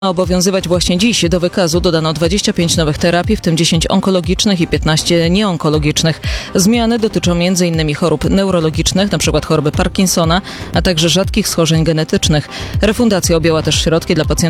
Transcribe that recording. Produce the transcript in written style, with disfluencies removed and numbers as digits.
Ma obowiązywać właśnie dziś. Do wykazu dodano 25 nowych terapii, w tym 10 onkologicznych i 15 nieonkologicznych. Zmiany dotyczą m.in. chorób neurologicznych, np. choroby Parkinsona, a także rzadkich schorzeń genetycznych. Refundacja objęła też środki dla pacjentów